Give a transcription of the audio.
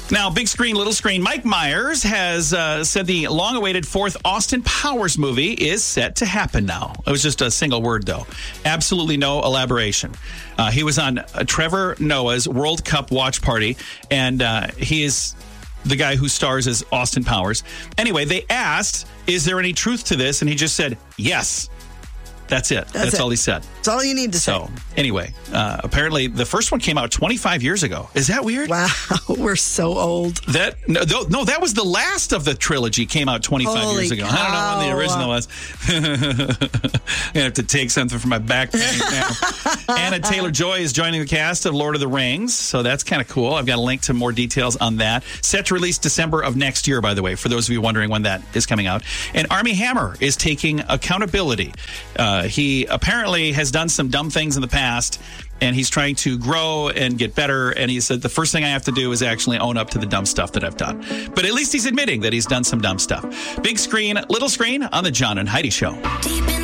Now, big screen, little screen. Mike Myers has said the long-awaited fourth Austin Powers movie is set to happen now. It was just a single word, though. Absolutely no elaboration. He was on Trevor Noah's World Cup watch party, and he is the guy who stars as Austin Powers. Anyway, they asked, is there any truth to this? And he just said, yes. That's it. That's all he said. That's all you need to say. So, anyway, apparently the first one came out 25 years ago. Is that weird? Wow, we're so old. No, that was the last of the trilogy came out 25 years ago. Cow. I don't know when the original was. I have to take something from my back pain now. Anna Taylor-Joy is joining the cast of Lord of the Rings, so that's kind of cool. I've got a link to more details on that. Set to release December of next year, by the way, for those of you wondering when that is coming out. And Armie Hammer is taking accountability. He apparently has done some dumb things in the past, and he's trying to grow and get better. And he said, the first thing I have to do is actually own up to the dumb stuff that I've done. But at least he's admitting that he's done some dumb stuff. Big screen, little screen on the John and Heidi Show.